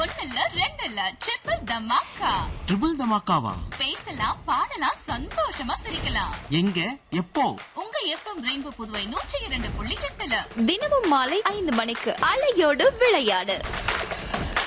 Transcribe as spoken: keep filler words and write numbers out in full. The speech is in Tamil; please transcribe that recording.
ஒன்னு இல்ல ரெண்டு இல்ல ட்ரிபிள் தமாக்கா. ட்ரிபிள் தமாக்காவா? பேசலாம், பாடலாம், சந்தோஷமா சிரிக்கலாம். எங்க, எப்போ? உங்க எஃப்எம் ரெயின்போ புதுவை நூற்றி இரண்டு புள்ளி எட்டுல தினமும் மாலை ஐந்து மணிக்கு அலையோடு விளையாடு.